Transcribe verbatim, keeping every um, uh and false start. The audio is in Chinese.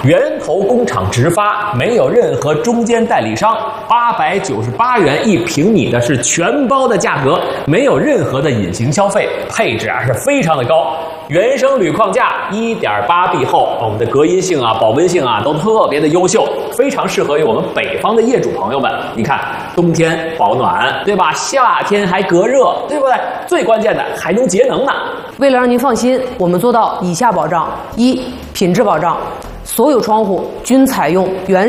源头工厂直发，没有任何中间代理商，八百九十八元一平米的是全包的价格，没有任何的隐形消费，配置啊是非常的高。原生铝框架 一点八 B 厚，我们的隔音性啊、保温性啊都特别的优秀，非常适合于我们北方的业主朋友们。你看，冬天保暖，对吧？夏天还隔热，对不对？最关键的还能节能呢。 为了让您放心，我们做到以下保障：一、品质保障，所有窗户均采用原